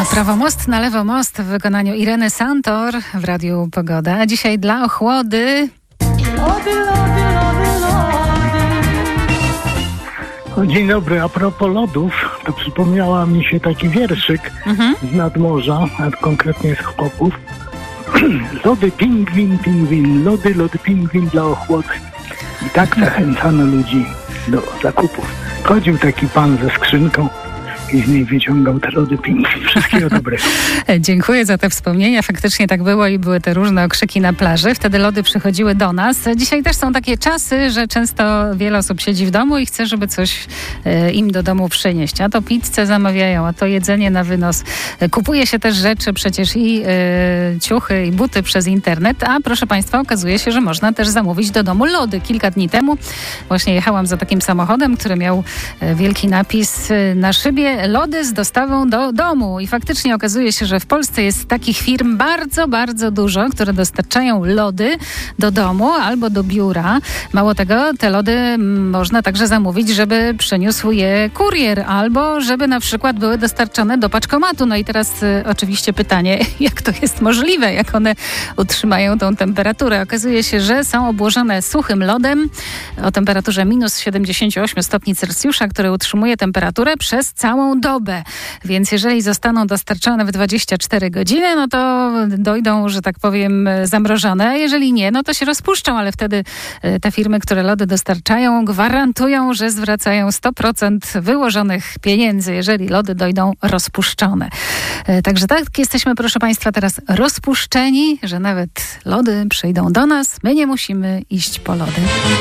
Prawo most, na lewo most w wykonaniu Ireny Santor w Radiu Pogoda. A dzisiaj dla ochłody... Dzień dobry, a propos lodów, to przypomniała mi się taki wierszyk z nadmorza, a konkretnie z Chłopów. Lody pingwin, pingwin, lody, lody pingwin dla ochłody. I tak zachęcano ludzi do zakupów. Chodził taki pan ze skrzynką i z niej wyciągał te lody pingwin. Wszystkiego dobrego. Dziękuję za te wspomnienia. Faktycznie tak było i były te różne okrzyki na plaży. Wtedy lody przychodziły do nas. Dzisiaj też są takie czasy, że często wiele osób siedzi w domu i chce, żeby coś im do domu przynieść. A to pizzę zamawiają, a to jedzenie na wynos. Kupuje się też rzeczy przecież i ciuchy, i buty przez internet. A proszę Państwa, okazuje się, że można też zamówić do domu lody. Kilka dni temu właśnie jechałam za takim samochodem, który miał wielki napis na szybie: lody z dostawą do domu. I faktycznie okazuje się, że w Polsce jest takich firm bardzo, bardzo dużo, które dostarczają lody do domu albo do biura. Mało tego, te lody można także zamówić, żeby przyniósł je kurier albo żeby na przykład były dostarczone do paczkomatu. No i teraz oczywiście pytanie, jak to jest możliwe, jak one utrzymają tą temperaturę. Okazuje się, że są obłożone suchym lodem o temperaturze minus 78 stopni Celsjusza, który utrzymuje temperaturę przez całą dobę. Więc jeżeli zostaną dostarczone w 24 godziny, no to dojdą, że tak powiem, zamrożone. A jeżeli nie, no to się rozpuszczą, ale wtedy te firmy, które lody dostarczają, gwarantują, że zwracają 100% wyłożonych pieniędzy, jeżeli lody dojdą rozpuszczone. Także tak jesteśmy, proszę Państwa, teraz rozpuszczeni, że nawet lody przyjdą do nas. My nie musimy iść po lody.